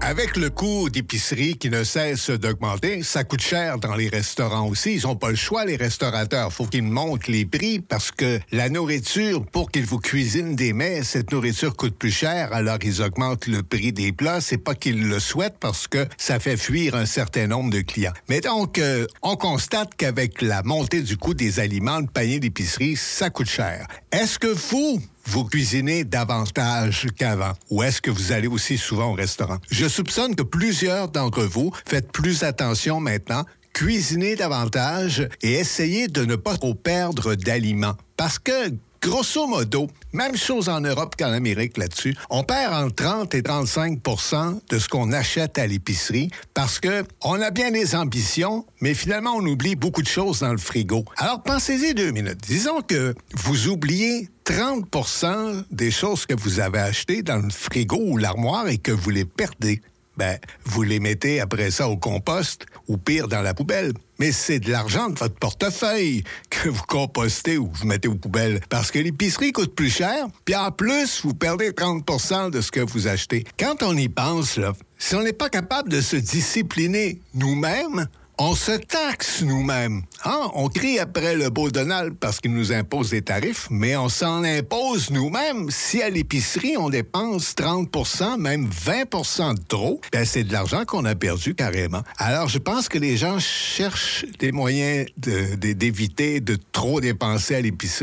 Avec le coût d'épicerie qui ne cesse d'augmenter, ça coûte cher dans les restaurants aussi. Ils n'ont pas le choix, les restaurateurs. Faut qu'ils montent les prix parce que la nourriture, pour qu'ils vous cuisinent des mets, cette nourriture coûte plus cher. Alors, ils augmentent le prix des plats. C'est pas qu'ils le souhaitent parce que ça fait fuir un certain nombre de clients. Mais donc, on constate qu'avec la montée du coût des aliments, le panier d'épicerie, ça coûte cher. Est-ce que vous cuisinez davantage qu'avant? Ou est-ce que vous allez aussi souvent au restaurant? Je soupçonne que plusieurs d'entre vous faites plus attention maintenant, cuisinez davantage et essayez de ne pas trop perdre d'aliments. Parce que, grosso modo, même chose en Europe qu'en Amérique là-dessus, on perd entre 30 et 35 % de ce qu'on achète à l'épicerie parce que on a bien des ambitions, mais finalement, on oublie beaucoup de choses dans le frigo. Alors, pensez-y 2 minutes. Disons que vous oubliez 30 % des choses que vous avez achetées dans le frigo ou l'armoire et que vous les perdez. Vous les mettez après ça au compost ou pire dans la poubelle. Mais c'est de l'argent de votre portefeuille que vous compostez ou vous mettez aux poubelles parce que l'épicerie coûte plus cher, puis en plus, vous perdez 30 % de ce que vous achetez. Quand on y pense, là, si on n'est pas capable de se discipliner nous-mêmes, on se taxe nous-mêmes. On crie après le beau Donald parce qu'il nous impose des tarifs, mais on s'en impose nous-mêmes. Si à l'épicerie, on dépense 30 %, même 20 % de trop, c'est de l'argent qu'on a perdu carrément. Alors, je pense que les gens cherchent des moyens d'éviter de trop dépenser à l'épicerie.